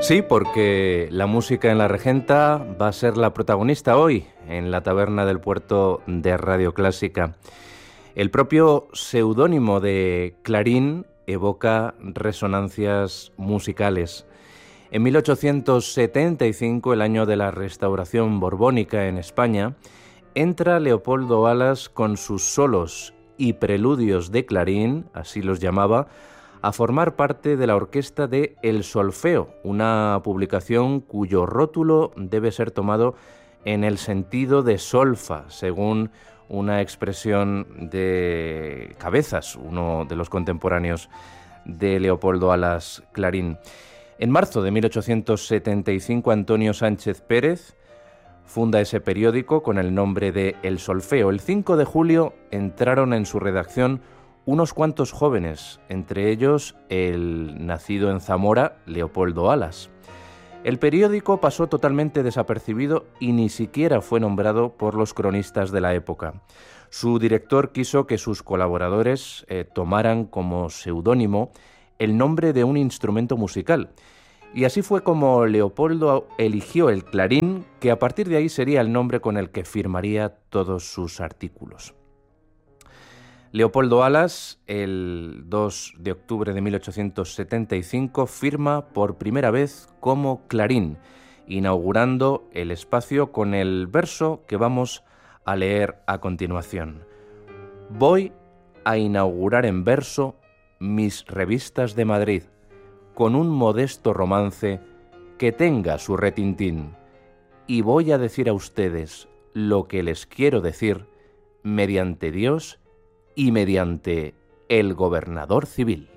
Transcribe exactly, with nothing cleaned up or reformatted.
Sí, porque la música en La Regenta va a ser la protagonista hoy en la taberna del puerto de Radio Clásica. El propio seudónimo de Clarín evoca resonancias musicales. En mil ochocientos setenta y cinco, el año de la restauración borbónica en España, entra Leopoldo Alas con sus solos y preludios de Clarín, así los llamaba, a formar parte de la orquesta de El Solfeo, una publicación cuyo rótulo debe ser tomado en el sentido de solfa, según una expresión de Cabezas, uno de los contemporáneos de Leopoldo Alas Clarín. En marzo de mil ochocientos setenta y cinco, Antonio Sánchez Pérez funda ese periódico con el nombre de El Solfeo. El cinco de julio entraron en su redacción unos cuantos jóvenes, entre ellos el nacido en Zamora, Leopoldo Alas. El periódico pasó totalmente desapercibido y ni siquiera fue nombrado por los cronistas de la época. Su director quiso que sus colaboradores eh, tomaran como seudónimo el nombre de un instrumento musical. Y así fue como Leopoldo eligió el clarín, que a partir de ahí sería el nombre con el que firmaría todos sus artículos. Leopoldo Alas, el dos de octubre de mil ochocientos setenta y cinco, firma por primera vez como Clarín, inaugurando el espacio con el verso que vamos a leer a continuación. Voy a inaugurar en verso mis revistas de Madrid, con un modesto romance que tenga su retintín, y voy a decir a ustedes lo que les quiero decir mediante Dios y mediante el gobernador civil.